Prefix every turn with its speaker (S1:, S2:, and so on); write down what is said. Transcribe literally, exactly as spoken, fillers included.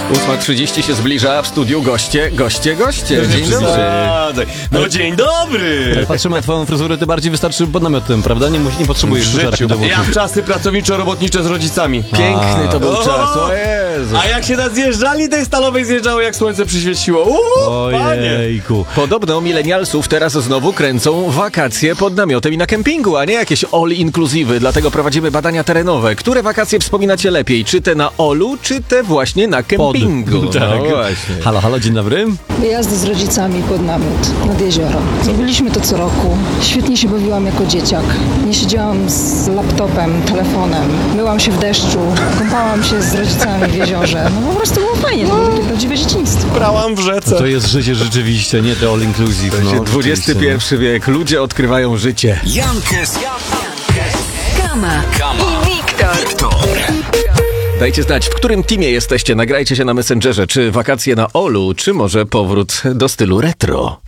S1: ósma trzydzieści się zbliża, w studiu goście, goście, goście. Dzień dobry.
S2: No dzień dobry!
S3: Jak patrzymy na twoją fryzurę, ty bardziej wystarczy pod namiotem, prawda? Nie, musi, nie potrzebujesz suszarki do włosów.
S2: Ja w czasy pracowniczo-robotnicze z rodzicami.
S1: Piękny to był
S2: O!
S1: czas, o Jezu.
S2: A jak się na zjeżdżalni tej stalowej zjeżdżało, jak słońce przyświeciło. Uuu, panie!
S3: Ojejku.
S1: Podobno milenialsów teraz znowu kręcą wakacje pod namiotem i na kempingu, a nie jakieś all-inclusive. Dlatego prowadzimy badania terenowe. Które wakacje wspominacie lepiej? Czy te na Olu, czy te właśnie na kempingu?
S3: Pod. Tak.
S1: No właśnie.
S3: Halo, halo, dzień dobry.
S4: Wyjazdy z rodzicami pod namiot, nad jezioro. Robiliśmy to co roku. Świetnie się bawiłam jako dzieciak. Nie siedziałam z laptopem, telefonem. Myłam się w deszczu, kąpałam się z rodzicami w jeziorze. No po prostu było fajnie, to było takie prawdziwe dzieciństwo.
S2: Brałam w rzece.
S3: To jest życie rzeczywiście, nie te all inclusive. No,
S1: dwudziesty pierwszy wiek. Ludzie odkrywają życie.
S5: Jankes,
S6: Kama i Wiktor.
S1: Dajcie znać, w którym teamie jesteście. Nagrajcie się na Messengerze. Czy wakacje na Olu, czy może powrót do stylu retro.